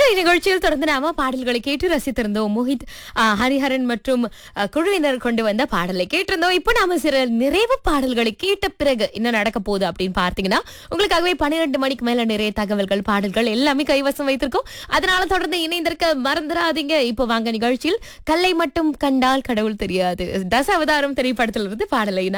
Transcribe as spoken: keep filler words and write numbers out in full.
இன்றைய நிகழ்ச்சியில் தொடர்ந்து நாம பாடல்களை கேட்டு ரசித்திருந்தோம். மோஹித் ஆ, ஹரிஹரன் மற்றும் அ, குழுவினர் கொண்டு வந்த பாடலை கேட்டிருந்தோம். இப்போ நாம சில நிறைவு பாடல்களை கேட்ட பிறகு என்ன நடக்க போகுது அப்படின்னு பார்த்தீங்கன்னா, உங்களுக்காகவே பன்னிரண்டு மணிக்கு மேல நிறைய தகவல்கள் பாடல்கள் எல்லாமே கைவசம் வைத்திருக்கோம். அதனால தொடர்ந்து இணைந்திருக்க மறந்துடாதீங்க. இப்போ வாங்க நிகழ்ச்சியில் கல்லை மட்டும் கண்டால் கடவுள் தெரியாது தசாவதாரம் திரைப்படத்திலிருந்து பாடலை